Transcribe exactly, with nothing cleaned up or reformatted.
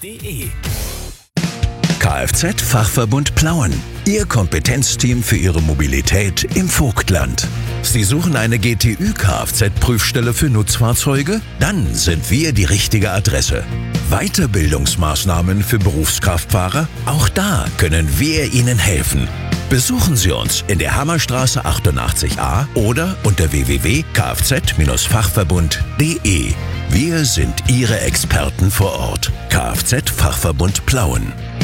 de. Kfz-Fachverbund Plauen. Ihr Kompetenzteam für Ihre Mobilität im Vogtland. Sie suchen eine G T Ü-Kfz-Prüfstelle für Nutzfahrzeuge? Dann sind wir die richtige Adresse. Weiterbildungsmaßnahmen für Berufskraftfahrer? Auch da können wir Ihnen helfen. Besuchen Sie uns in der Hammerstraße achtundachtzig a oder unter w w w punkt kfz fachverbund punkt de. Wir sind Ihre Experten vor Ort. Kfz-Fachverbund Plauen.